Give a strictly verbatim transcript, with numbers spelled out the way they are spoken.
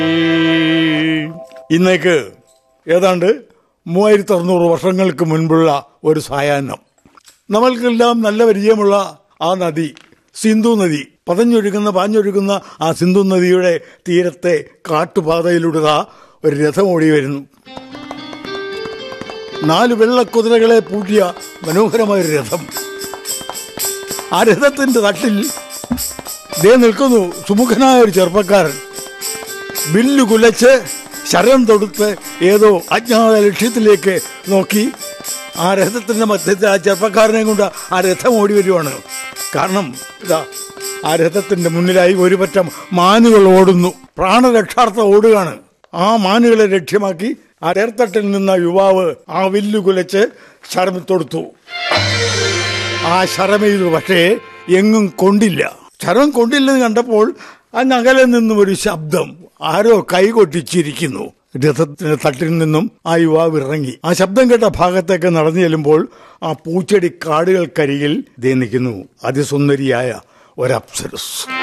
ഇന്നേക്ക് ഏതാണ്ട് മൂവായിരത്തി അറുന്നൂറ് വർഷങ്ങൾക്ക് മുൻപുള്ള ഒരു സായാഹ്നം. നമ്മൾക്കെല്ലാം നല്ല പരിചയമുള്ള ആ നദി സിന്ധു നദി, പതഞ്ഞൊഴുകുന്ന പാഞ്ഞൊഴുകുന്ന ആ സിന്ധു നദിയുടെ തീരത്തെ കാട്ടുപാതയിലൂടെ ഒരു രഥം ഓടി വരുന്നു. നാല് വെള്ളക്കുതിരകളെ പൂട്ടിയ മനോഹരമായൊരു രഥം. ആ രഥത്തിന്റെ തട്ടിൽ ദേ നിൽക്കുന്നു സുമുഖനായ ഒരു ചെറുപ്പക്കാരൻ. ബില്ലു കുലച്ച് ശരം തൊടുത്ത് ഏതോ അജ്ഞാത ലക്ഷ്യത്തിലേക്ക് നോക്കി ആ രഥത്തിന്റെ മധ്യത്തിൽ ആ ചെറുപ്പക്കാരനെ കൊണ്ട് ആ രഥം ഓടി വരുവാണ്. കാരണം ഇതാ ആ രഥത്തിന്റെ മുന്നിലായി ഒരു പറ്റം മാനുകൾ ഓടുന്നു. പ്രാണരക്ഷാർത്ഥം ഓടുകയാണ്. ആ മാനുകളെ ലക്ഷ്യമാക്കി ആ രഥത്തട്ടിൽ നിന്ന യുവാവ് ആ വില്ലു കുലച്ച് ശരം തൊടുത്തു. ആ ശരമെയ്തു, പക്ഷേ എങ്ങും കൊണ്ടില്ല. ശരം കൊണ്ടില്ലെന്ന് കണ്ടപ്പോൾ ആ നഗലിൽ നിന്നും ഒരു ശബ്ദം, ആരോ കൈകൊട്ടിച്ചിരിക്കുന്നു. രഥത്തിന്റെ തട്ടിൽ നിന്നും ആ യുവാവ് ഇറങ്ങി. ആ ശബ്ദം കേട്ട ഭാഗത്തേക്ക് നടന്നു ചെല്ലുമ്പോൾ ആ പൂച്ചെടി കാടുകൾക്കരികിൽ ദേ നിൽക്കുന്നു അതിസുന്ദരിയായ ഒരപ്സരസ്.